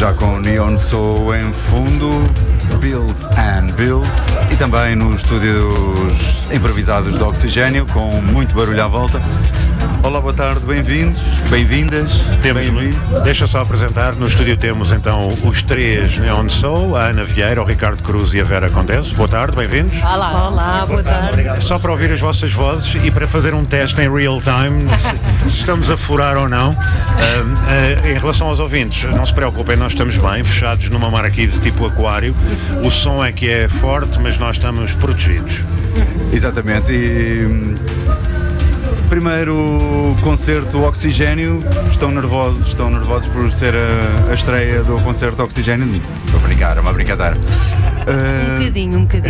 já com Neon Soul em fundo, Bills and Bills, e também nos estúdios improvisados do Oxigênio, com muito barulho à volta. Olá, boa tarde, bem-vindos, bem-vindas. Deixa só apresentar, no estúdio temos então os três Neon Soul, a Ana Vieira, o Ricardo Cruz e a Vera Condense. Boa tarde, bem-vindos. Olá, boa tarde. Só para ouvir as vossas vozes e para fazer um teste em real time, se estamos a furar ou não. Em relação aos ouvintes, não se preocupem, nós estamos bem, fechados numa marquise tipo aquário. O som é que é forte, mas nós estamos protegidos. Exatamente, e primeiro concerto Oxigênio, estão nervosos por ser a estreia do concerto Oxigênio. Estou a brincar, é uma brincadeira. Um bocadinho.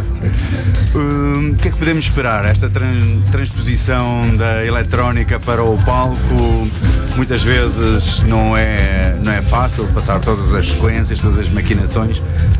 O que é que podemos esperar? Esta transposição da eletrónica para o palco muitas vezes não é fácil passar todas as sequências, todas as maquinações.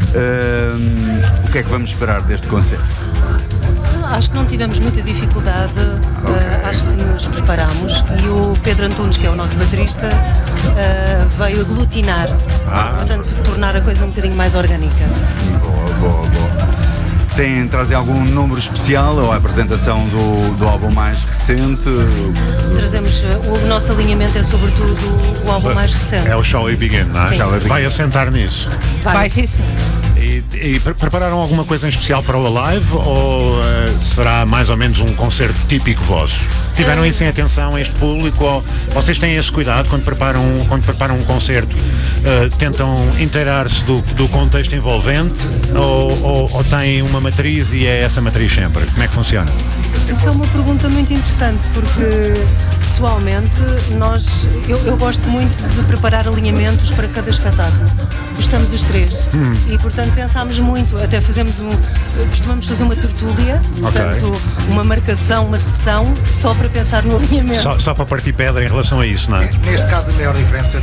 O que é que vamos esperar deste concerto? Acho que não tivemos muita dificuldade, acho que nos preparámos e o Pedro Antunes, que é o nosso baterista, veio aglutinar, portanto tornar a coisa um bocadinho mais orgânica. Boa. Trazem algum número especial ou a apresentação do álbum mais recente? Trazemos, o nosso alinhamento é sobretudo o álbum mais recente. É o Shall We Begin, não é? Sim. Vai assentar nisso. Vai sim. E prepararam alguma coisa em especial para o Alive ou será mais ou menos um concerto típico vosso? Tiveram isso em atenção a este público ou vocês têm esse cuidado quando preparam um concerto? Tentam inteirar-se do contexto envolvente ou têm uma matriz e é essa matriz sempre? Como é que funciona? Isso é uma pergunta muito interessante porque pessoalmente eu gosto muito de preparar alinhamentos para cada espetáculo. Gostamos os três e portanto pensámos muito, até costumamos fazer uma tertúlia, portanto uma marcação, uma sessão só para pensar no alinhamento. Só para partir pedra em relação a isso, não é? Neste caso a maior diferença